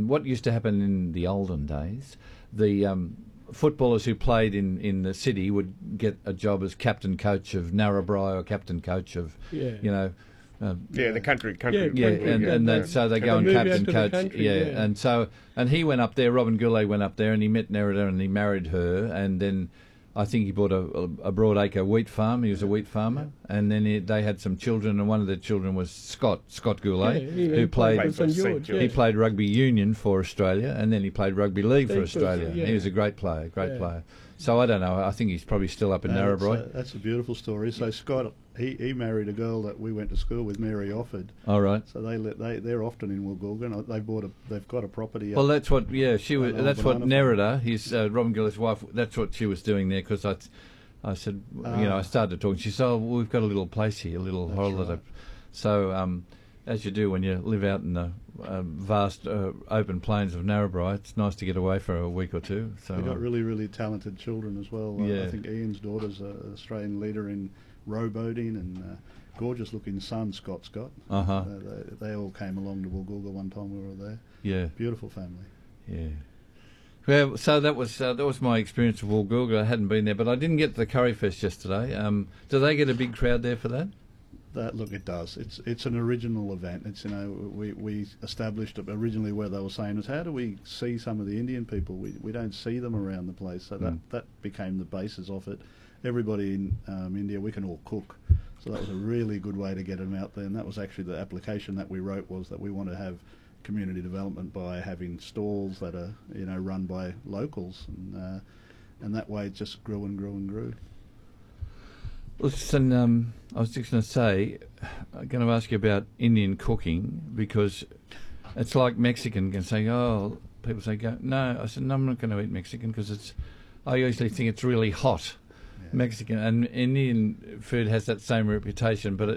what used to happen in the olden days, the footballers who played in the city would get a job as captain coach of Narrabri or captain coach of, you know. The country. So they go and captain coach. Country, and he went up there. Robin Goulet went up there, and he met Nerida, and he married her, and then I think he bought a broadacre wheat farm. He was a wheat farmer, and then they had some children, and one of their children was Scott Goulet, who played St George. He played rugby union for Australia, and then he played rugby league for Australia. Yeah. He was a great player. So I don't know. I think he's probably still up in Narrabri. That's a beautiful story. So Scott, he married a girl that we went to school with, Mary Offord. All right. So they're often in Woolgoolga. They've got a property. Well, that's what. Yeah, she was. That's what Banana Nerida, his Robin Goulet's wife. That's what she was doing there, because I said, I started talking. She said, "Oh, we've got a little place here, a little holiday." Right. So, as you do when you live out in the vast open plains of Narrabri, it's nice to get away for a week or two. So they've got really, really talented children as well. I think Ian's daughter's an Australian leader in rowboating, and gorgeous-looking son, Scott. They all came along to Woolgoolga one time we were there. Yeah. Beautiful family. Yeah. Well, so that was my experience of Woolgoolga. I hadn't been there, but I didn't get to the Curry Fest yesterday. Do they get a big crowd there for that? Look, it does. It's an original event. It's we established it originally where they were saying is, how do we see some of the Indian people? We don't see them around the place. So that became the basis of it. Everybody in India, we can all cook. So that was a really good way to get them out there. And that was actually the application that we wrote, was that we want to have community development by having stalls that are run by locals, and that way it just grew and grew and grew. Listen, I was just going to say, I'm going to ask you about Indian cooking, because it's like Mexican can say, oh, people say, no. I said, no, I'm not going to eat Mexican, because I usually think it's really hot. Yeah. Mexican and Indian food has that same reputation, but it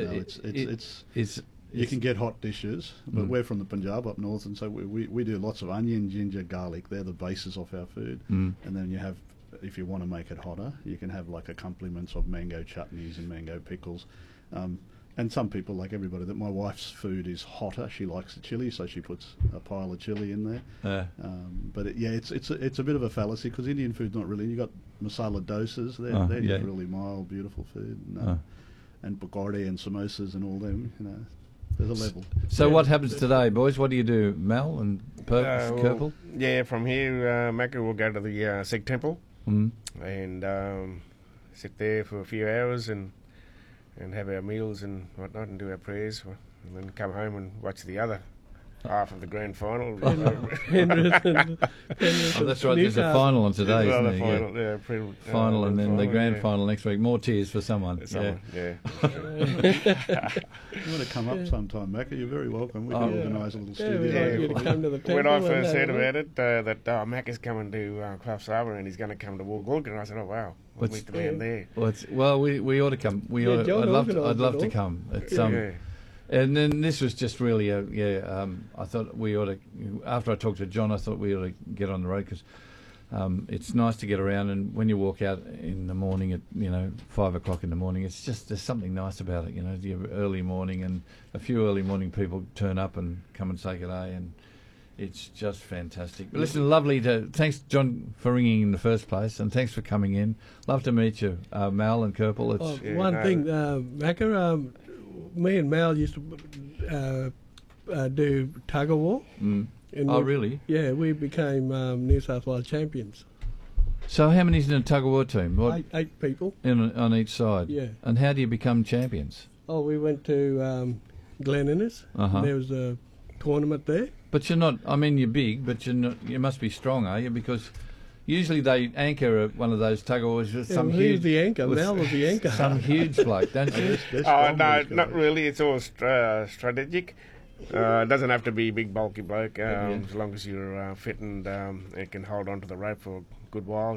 does. You can get hot dishes, but we're from the Punjab up north, and so we do lots of onion, ginger, garlic. They're the basis of our food. And then you have, if you want to make it hotter, you can have like accompaniments of mango chutneys and mango pickles. And some people, like everybody, that my wife's food is hotter. She likes the chili, so she puts a pile of chili in there. But it's a bit of a fallacy, because Indian food's not really. You got masala dosas. They're just really mild, beautiful food. And pakorde and samosas and all them. There's a level. So what happens today, boys? What do you do, Mal and Kerpel? From here, Macca will go to the Sikh temple and sit there for a few hours and have our meals and whatnot and do our prayers, and then come home and watch the other half of the grand final. That's right, there's a final on today, isn't there? Final and then the grand final next week. More tears for someone. You want to come up sometime, Macca? You're very welcome. We can organise a little studio. When I first heard about it, that Macca's coming to Clough's Harbour and he's going to come to Woolgoolga, and I said, oh wow, we'll meet the man there. We ought to come. I'd love to come. It's And then this was just really I thought we ought to. After I talked to John, I thought we ought to get on the road, because it's nice to get around. And when you walk out in the morning at 5 o'clock in the morning, it's just there's something nice about it. The early morning, and a few early morning people turn up and come and say good day, and it's just fantastic. But listen, thanks, John, for ringing in the first place, and thanks for coming in. Love to meet you, Mal and Kerpel. Macca. Me and Mal used to do tug of war. Really? Yeah, we became New South Wales champions. So how many's in a tug of war team? Eight people. On each side? Yeah. And how do you become champions? We went to Glen Innes. There was a tournament there. But you're not, you're big, but you're not, you must be strong, are you? Because usually they anchor one of those tug of wars with some huge... Who's the anchor? Mal was the anchor. Some huge bloke, don't you? No, not really. It's all strategic. It doesn't have to be a big, bulky bloke, as long as you're fit and it can hold on to the rope for a good while,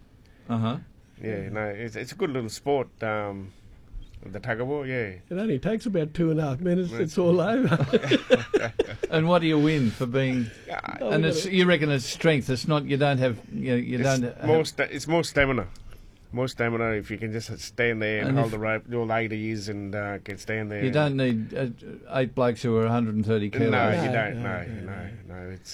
it's a good little sport, the tug of war, It only takes about 2.5 minutes, it's all over. And what do you win for being... and you reckon it's strength, it's not, you don't have... It's more stamina. More stamina if you can just stand there and hold the rope, do all 80 years and can stand there. You don't need 8 blokes who are 130 kilos. No, you don't. No. It's